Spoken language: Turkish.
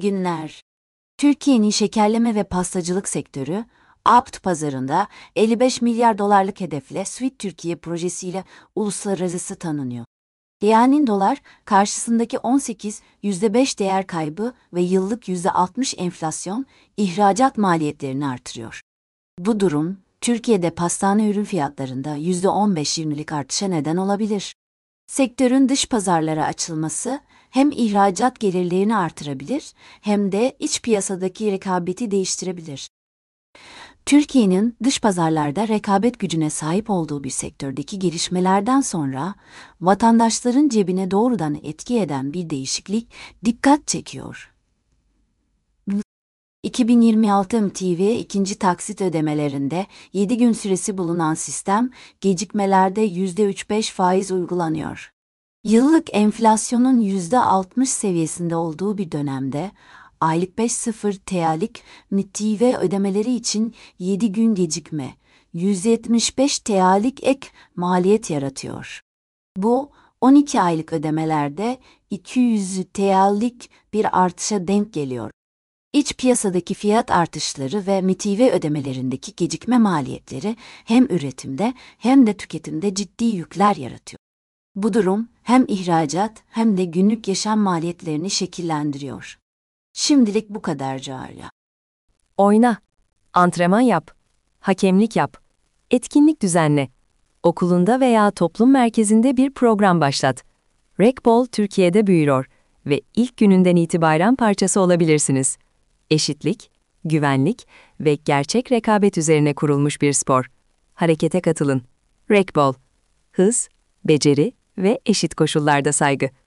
günler. Türkiye'nin şekerleme ve pastacılık sektörü, APT pazarında 55 milyar dolarlık hedefle Sweet Türkiye projesiyle uluslararası tanınıyor. Yani dolar karşısındaki 18, %5 değer kaybı ve yıllık %60 enflasyon ihracat maliyetlerini artırıyor. Bu durum, Türkiye'de pastane ürün fiyatlarında %15-20'lik artışa neden olabilir. Sektörün dış pazarlara açılması hem ihracat gelirlerini artırabilir hem de iç piyasadaki rekabeti değiştirebilir. Türkiye'nin dış pazarlarda rekabet gücüne sahip olduğu bir sektördeki gelişmelerden sonra vatandaşların cebine doğrudan etki eden bir değişiklik dikkat çekiyor. 2026 MTV ikinci taksit ödemelerinde 7 gün süresi bulunan sistem, gecikmelerde %3-5 faiz uygulanıyor. Yıllık enflasyonun %60 seviyesinde olduğu bir dönemde, aylık 5.0 TL'lik MTV ödemeleri için 7 gün gecikme, 175 TL'lik ek maliyet yaratıyor. Bu, 12 aylık ödemelerde 200 TL'lik bir artışa denk geliyor. İç piyasadaki fiyat artışları ve MTV ödemelerindeki gecikme maliyetleri hem üretimde hem de tüketimde ciddi yükler yaratıyor. Bu durum hem ihracat hem de günlük yaşam maliyetlerini şekillendiriyor. Şimdilik bu kadar Carya. Oyna, antrenman yap, hakemlik yap, etkinlik düzenle. Okulunda veya toplum merkezinde bir program başlat. Rec Ball Türkiye'de büyüyor ve ilk gününden itibaren parçası olabilirsiniz. Eşitlik, güvenlik ve gerçek rekabet üzerine kurulmuş bir spor. Harekete katılın. Rec Ball. Hız, beceri ve eşit koşullarda saygı.